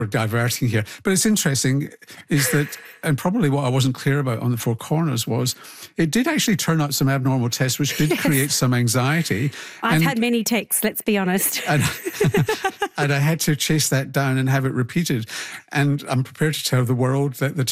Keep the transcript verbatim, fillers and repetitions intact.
we're diverting here. But it's interesting is that, and probably what I wasn't clear about on the Four Corners was, it did actually turn out some abnormal tests which did Yes. create some anxiety. I've and, had many texts, let's be honest. and, and I had to chase that down and have it repeated. And I'm prepared to tell the world that the